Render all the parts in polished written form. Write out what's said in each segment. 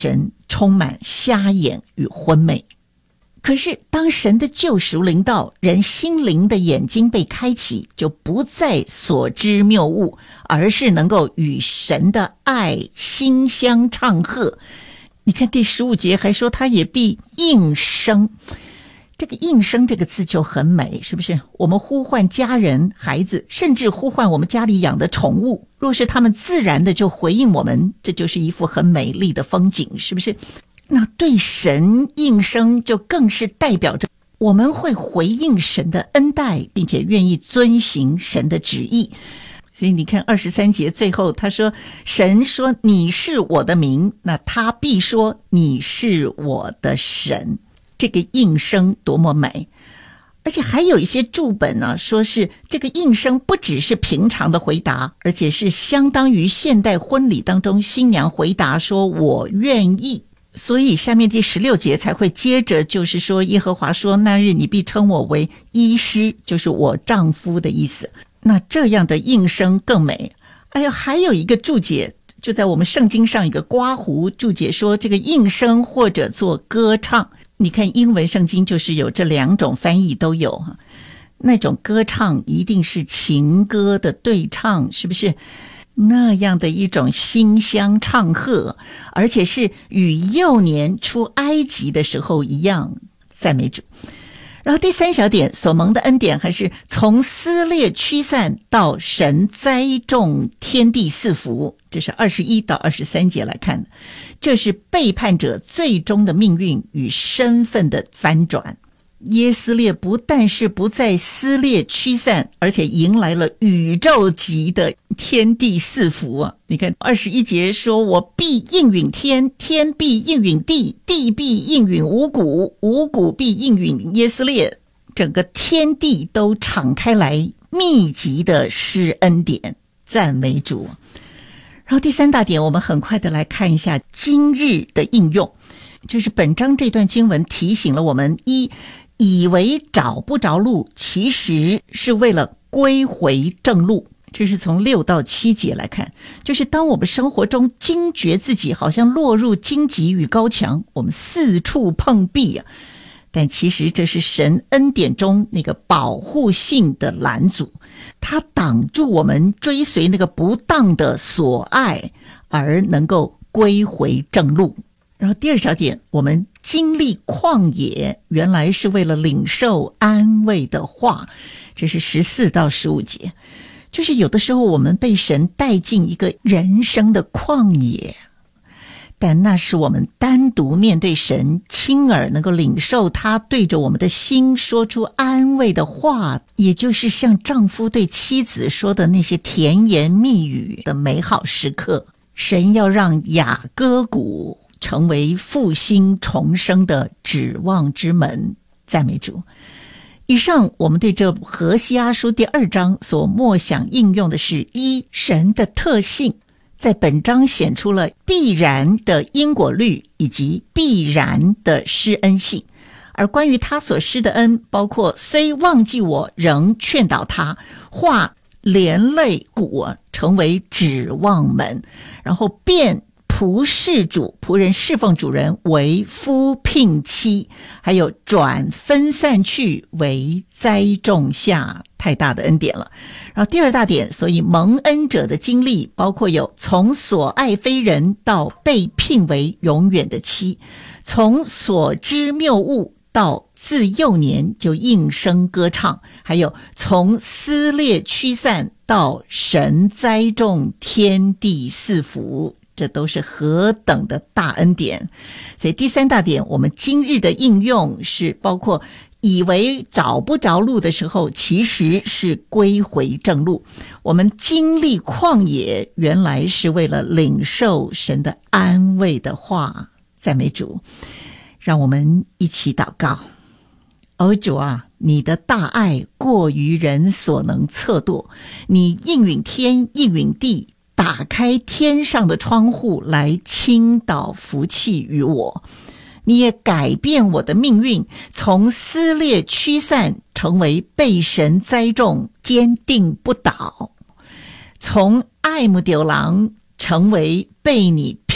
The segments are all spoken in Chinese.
神充满瞎眼与昏昧。可是当神的救赎临到，人心灵的眼睛被开启，就不再所知谬误，而是能够与神的爱馨香唱和。你看第15节还说他也必应声，这个应声这个字就很美，是不是？我们呼唤家人孩子，甚至呼唤我们家里养的宠物，若是他们自然的就回应我们，这就是一幅很美丽的风景，是不是？那对神应声就更是代表着我们会回应神的恩待，并且愿意遵行神的旨意。所以你看23节最后他说，神说你是我的名，那他必说你是我的神。这个应声多么美。而且还有一些注本呢，说是这个应声不只是平常的回答，而且是相当于现代婚礼当中新娘回答说我愿意。所以下面第16节才会接着就是说，耶和华说那日你必称我为医师，就是我丈夫的意思。那这样的应声更美。哎呦，还有一个注解，就在我们圣经上一个刮胡注解说，这个应声或者做歌唱。你看英文圣经就是有这2种翻译都有，那种歌唱一定是情歌的对唱，是不是？那样的一种馨香唱和，而且是与幼年出埃及的时候一样，赞美主。然后第3小点，所蒙的恩典还是从撕裂驱散到神栽种天地四福，这是21到23节来看的。这是背叛者最终的命运与身份的翻转。耶斯列不但是不再撕裂驱散，而且迎来了宇宙级的天地四福啊！你看21节说，我必应允天，天必应允地，地必应允五谷，五谷必应允耶斯列，整个天地都敞开来，密集的施恩典，赞美主。然后第3大点，我们很快的来看一下今日的应用，就是本章这段经文提醒了我们：一，以为找不着路，其实是为了归回正路。这是从6到7节来看，就是当我们生活中惊觉自己好像落入荆棘与高墙，我们四处碰壁啊，但其实这是神恩典中那个保护性的拦阻，它挡住我们追随那个不当的所爱，而能够归回正路。然后第2小点，我们经历旷野，原来是为了领受安慰的话，这是14到15节。就是有的时候我们被神带进一个人生的旷野，但那是我们单独面对神，亲耳能够领受他对着我们的心说出安慰的话，也就是像丈夫对妻子说的那些甜言蜜语的美好时刻。神要让雅各谷成为复兴重生的指望之门，赞美主。以上我们对这何西阿书第2章所默想应用的是：一，神的特性在本章显出了必然的因果律以及必然的施恩性，而关于他所施的恩，包括虽忘记我仍劝导他，化连累谷成为指望门，然后变仆事主，仆人侍奉主人为夫聘妻，还有转分散去为栽种下，太大的恩典了。然后第2大点，所以蒙恩者的经历包括有从所爱非人到被聘为永远的妻，从所知谬误到自幼年就应声歌唱，还有从撕裂驱散到神栽种天地四福，这都是何等的大恩典。所以第3大点，我们今日的应用是包括以为找不着路的时候，其实是归回正路。我们经历旷野，原来是为了领受神的安慰的话，赞美主。让我们一起祷告。主啊，你的大爱过于人所能测度，你应允天应允地，打开天上的窗户来倾倒福气于我。你也改变我的命运，从撕裂驱散成为被神栽种，坚定不倒，从爱慕丢郎成为被你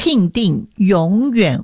聘定永远